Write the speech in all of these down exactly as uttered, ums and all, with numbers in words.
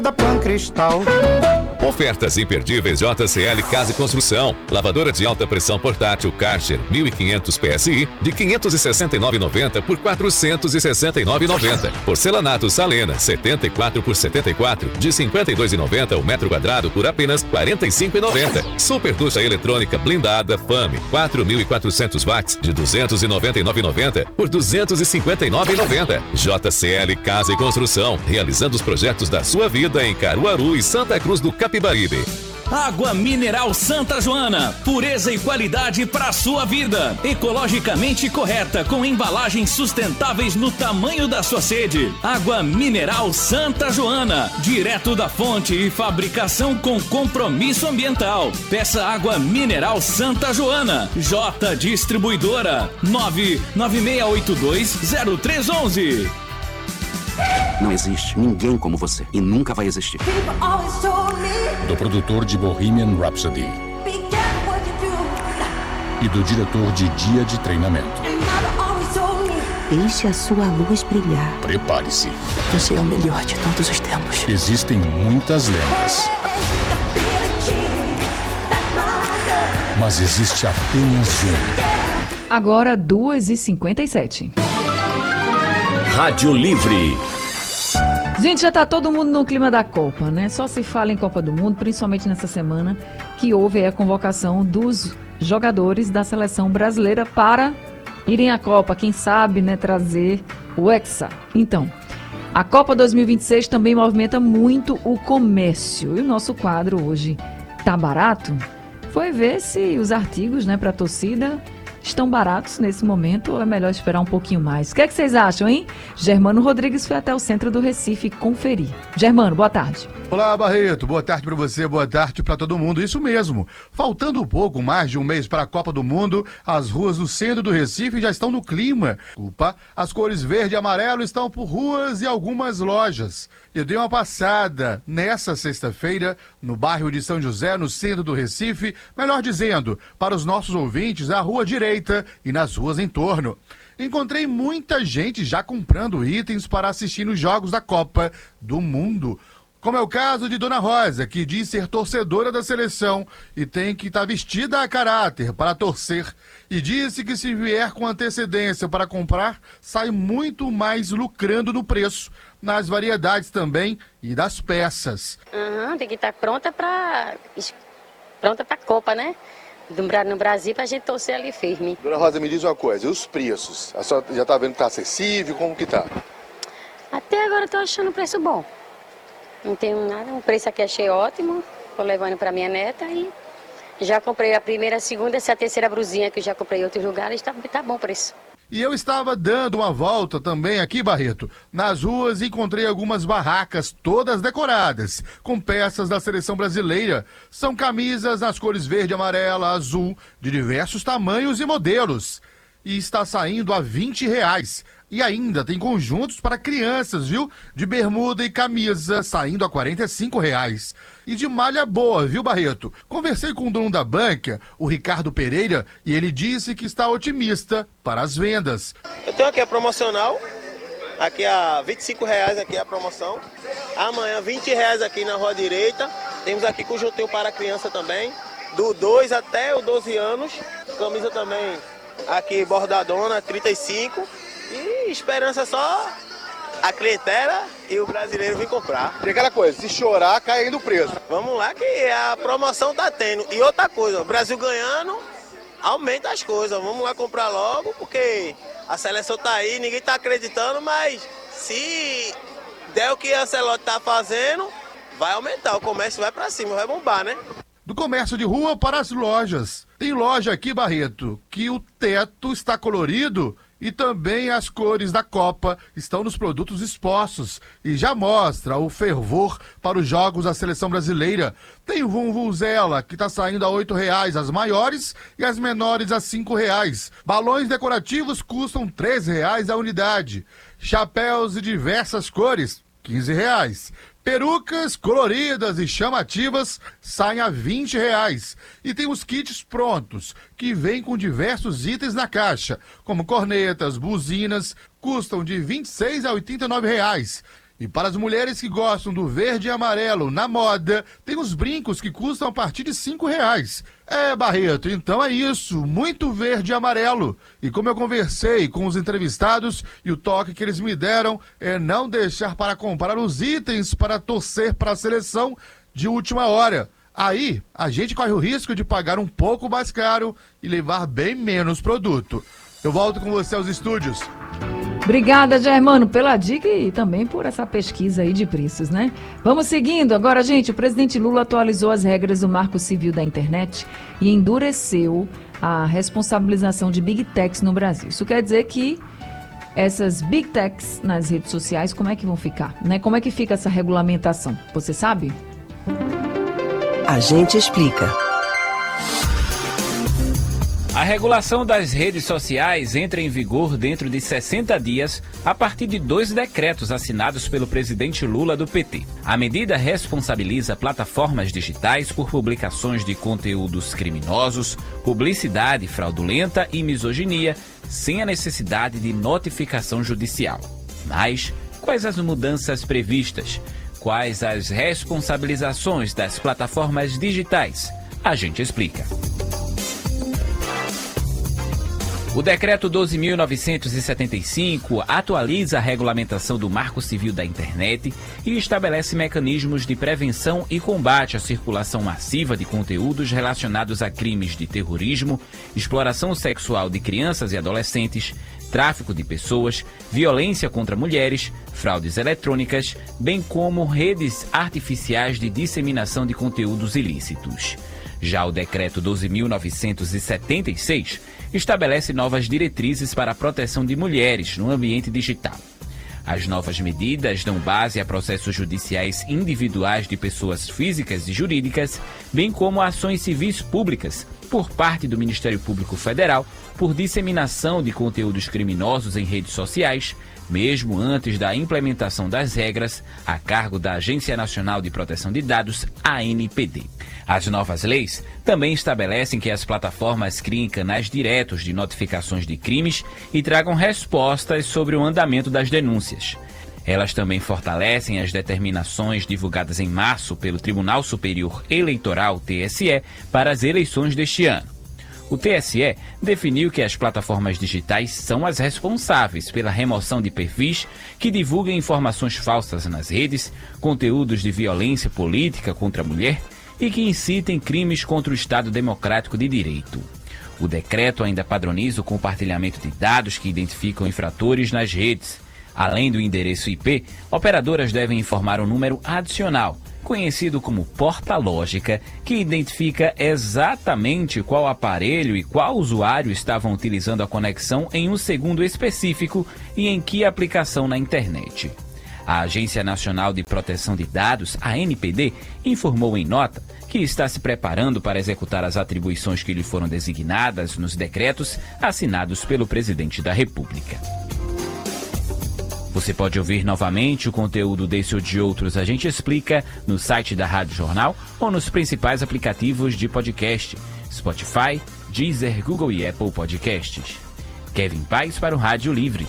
da Pan Cristal. Ofertas imperdíveis J C L Casa e Construção. Lavadora de alta pressão portátil Karcher mil e quinhentos P S I de quinhentos e sessenta e nove reais e noventa centavos por quatrocentos e sessenta e nove reais e noventa centavos. Porcelanato Salena setenta e quatro por setenta e quatro de cinquenta e dois reais e noventa centavos o metro quadrado por apenas quarenta e cinco reais e noventa centavos. Super ducha eletrônica blindada Fame quatro mil e quatrocentos watts de duzentos e noventa e nove reais e noventa centavos por duzentos e cinquenta e nove reais e noventa centavos. J C L Casa e Construção, realizando os projetos da sua vida em Caruaru e Santa Cruz do Capibaribe. Água Mineral Santa Joana, pureza e qualidade para sua vida. Ecologicamente correta, com embalagens sustentáveis no tamanho da sua sede. Água Mineral Santa Joana, direto da fonte e fabricação com compromisso ambiental. Peça Água Mineral Santa Joana. J Distribuidora nove nove seis oito dois zero três um um. Não existe ninguém como você e nunca vai existir. Do produtor de Bohemian Rhapsody e do diretor de Dia de Treinamento. Deixe a sua luz brilhar. Prepare-se. Você é o melhor de todos os tempos. Existem muitas lendas, mas existe apenas um. Agora duas e cinquenta e sete. Rádio Livre. Gente, já tá todo mundo no clima da Copa, né? Só se fala em Copa do Mundo, principalmente nessa semana que houve a convocação dos jogadores da seleção brasileira para irem à Copa, quem sabe, né, trazer o Hexa. Então, a Copa dois mil e vinte e seis também movimenta muito o comércio. E o nosso quadro hoje, Tá Barato? Foi ver se os artigos, né, para a torcida estão baratos nesse momento ou é melhor esperar um pouquinho mais? O que é que vocês acham, hein? Germano Rodrigues foi até o centro do Recife conferir. Germano, boa tarde. Olá, Barreto. Boa tarde para você, boa tarde para todo mundo. Isso mesmo. Faltando um pouco mais de um mês para a Copa do Mundo, as ruas do centro do Recife já estão no clima. Opa, as cores verde e amarelo estão por ruas e algumas lojas. Eu dei uma passada nessa sexta-feira no bairro de São José, no centro do Recife, melhor dizendo, para os nossos ouvintes, a rua direita e nas ruas em torno. Encontrei muita gente já comprando itens para assistir nos jogos da Copa do Mundo. Como é o caso de Dona Rosa, que diz ser torcedora da seleção e tem que estar vestida a caráter para torcer. E disse que se vier com antecedência para comprar, sai muito mais lucrando no preço, nas variedades também e das peças. Uhum, tem que estar pronta para pronta para a Copa, né? No Brasil, para a gente torcer ali firme. Dona Rosa, me diz uma coisa, e os preços? A senhora já está vendo que está acessível? Como que tá? Até agora eu estou achando o preço bom. Não tenho nada, o preço aqui achei ótimo, estou levando para minha neta e já comprei a primeira, a segunda, essa é a terceira brusinha que eu já comprei em outros lugares, está tá bom o preço. E eu estava dando uma volta também aqui, Barreto, nas ruas e encontrei algumas barracas todas decoradas, com peças da seleção brasileira. São camisas nas cores verde, amarela, azul, de diversos tamanhos e modelos. E está saindo a vinte reais. E ainda tem conjuntos para crianças, viu? De bermuda e camisa, saindo a quarenta e cinco reais. E de malha boa, viu, Barreto? Conversei com o dono da banca, o Ricardo Pereira, e ele disse que está otimista para as vendas. Eu tenho aqui a promocional, aqui a vinte e cinco reais aqui a promoção. Amanhã vinte reais aqui na rua direita. Temos aqui conjuntinho para criança também, do dois até os doze anos. Camisa também aqui bordadona, trinta e cinco. E esperança só a clientela e o brasileiro vir comprar. E aquela coisa, se chorar, cai ainda o preço. Vamos lá que a promoção tá tendo. E outra coisa, o Brasil ganhando, aumenta as coisas. Vamos lá comprar logo, porque a seleção tá aí, ninguém tá acreditando, mas se der o que a Ancelotti tá fazendo, vai aumentar. O comércio vai para cima, vai bombar, né? Do comércio de rua para as lojas. Tem loja aqui, Barreto, que o teto está colorido e também as cores da Copa estão nos produtos expostos e já mostra o fervor para os jogos da seleção brasileira. Tem o Vuvuzela, que está saindo a oito reais as maiores e as menores a cinco reais. Balões decorativos custam três reais a unidade. Chapéus de diversas cores, quinze reais. Perucas coloridas e chamativas saem a vinte reais. E tem os kits prontos, que vêm com diversos itens na caixa, como cornetas, buzinas, custam de vinte e seis a oitenta e nove reais. E para as mulheres que gostam do verde e amarelo na moda, tem os brincos que custam a partir de cinco reais. É, Barreto, então é isso, muito verde e amarelo. E como eu conversei com os entrevistados e o toque que eles me deram é não deixar para comprar os itens para torcer para a seleção de última hora. Aí, a gente corre o risco de pagar um pouco mais caro e levar bem menos produto. Eu volto com você aos estúdios. Obrigada, Germano, pela dica e também por essa pesquisa aí de preços, né? Vamos seguindo. Agora, gente, o presidente Lula atualizou as regras do Marco Civil da Internet e endureceu a responsabilização de Big Techs no Brasil. Isso quer dizer que essas Big Techs nas redes sociais, como é que vão ficar, né? Como é que fica essa regulamentação? Você sabe? A gente explica. A regulação das redes sociais entra em vigor dentro de sessenta dias a partir de dois decretos assinados pelo presidente Lula do P T. A medida responsabiliza plataformas digitais por publicações de conteúdos criminosos, publicidade fraudulenta e misoginia, sem a necessidade de notificação judicial. Mas, quais as mudanças previstas? Quais as responsabilizações das plataformas digitais? A gente explica. O Decreto doze mil novecentos e setenta e cinco atualiza a regulamentação do Marco Civil da Internet e estabelece mecanismos de prevenção e combate à circulação massiva de conteúdos relacionados a crimes de terrorismo, exploração sexual de crianças e adolescentes, tráfico de pessoas, violência contra mulheres, fraudes eletrônicas, bem como redes artificiais de disseminação de conteúdos ilícitos. Já o Decreto doze mil novecentos e setenta e seis estabelece novas diretrizes para a proteção de mulheres no ambiente digital. As novas medidas dão base a processos judiciais individuais de pessoas físicas e jurídicas, bem como a ações civis públicas por parte do Ministério Público Federal por disseminação de conteúdos criminosos em redes sociais, mesmo antes da implementação das regras a cargo da Agência Nacional de Proteção de Dados, A N P D. As novas leis também estabelecem que as plataformas criem canais diretos de notificações de crimes e tragam respostas sobre o andamento das denúncias. Elas também fortalecem as determinações divulgadas em março pelo Tribunal Superior Eleitoral, T S E, para as eleições deste ano. O T S E definiu que as plataformas digitais são as responsáveis pela remoção de perfis que divulguem informações falsas nas redes, conteúdos de violência política contra a mulher e que incitem crimes contra o Estado Democrático de Direito. O decreto ainda padroniza o compartilhamento de dados que identificam infratores nas redes. Além do endereço I P, operadoras devem informar um número adicional, conhecido como porta-lógica, que identifica exatamente qual aparelho e qual usuário estavam utilizando a conexão em um segundo específico e em que aplicação na internet. A Agência Nacional de Proteção de Dados, a N P D, informou em nota que está se preparando para executar as atribuições que lhe foram designadas nos decretos assinados pelo presidente da República. Você pode ouvir novamente o conteúdo desse ou de outros A Gente Explica no site da Rádio Jornal ou nos principais aplicativos de podcast, Spotify, Deezer, Google e Apple Podcasts. Kevin Paes para o Rádio Livre.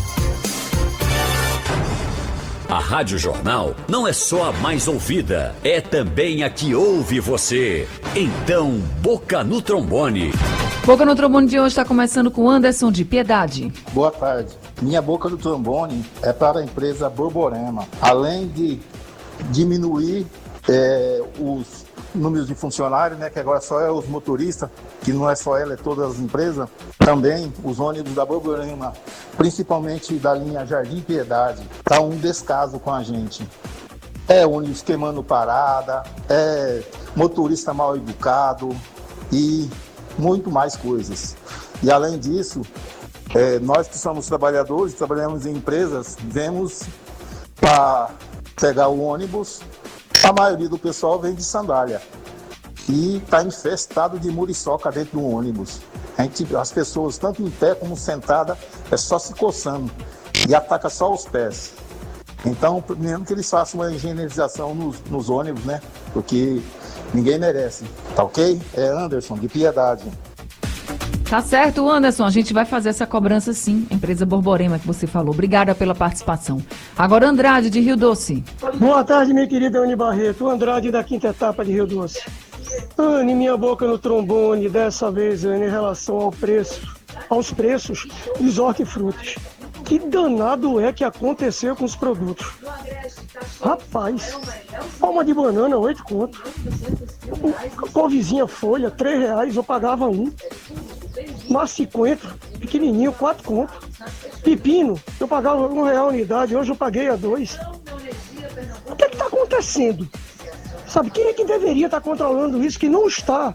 A Rádio Jornal não é só a mais ouvida, é também a que ouve você. Então, Boca no Trombone. Boca no Trombone de hoje está começando com Anderson de Piedade. Boa tarde. Minha Boca no Trombone é para a empresa Borborema. Além de diminuir é, os números de funcionários, né, que agora só é os motoristas, que não é só ela, é todas as empresas, também os ônibus da Borborema, principalmente da linha Jardim Piedade, está um descaso com a gente. É ônibus queimando parada, é motorista mal educado e muito mais coisas. E além disso, é, nós que somos trabalhadores, trabalhamos em empresas, vemos para pegar o ônibus, a maioria do pessoal vem de sandália e está infestado de muriçoca dentro do ônibus. A gente, as pessoas, tanto em pé como sentada, é só se coçando e ataca só os pés. Então, mesmo que eles façam uma higienização nos, nos ônibus, né? Porque ninguém merece, tá ok? É Anderson, de Piedade. Tá certo, Anderson. A gente vai fazer essa cobrança sim. Empresa Borborema que você falou. Obrigada pela participação. Agora, Andrade, de Rio Doce. Boa tarde, minha querida Anne Barreto. Andrade da quinta etapa de Rio Doce. Anne, minha boca no trombone, dessa vez, Anne, em relação ao preço, aos preços dos hortifrutis. Que danado é que aconteceu com os produtos? Rapaz, palma de banana, oito conto. Couvezinha folha, três reais, eu pagava um. Massa coentro, pequenininho, quatro conto. Pepino, eu pagava um real a unidade, hoje eu paguei a dois. O que é que está acontecendo? Sabe, quem é que deveria estar controlando isso que não está?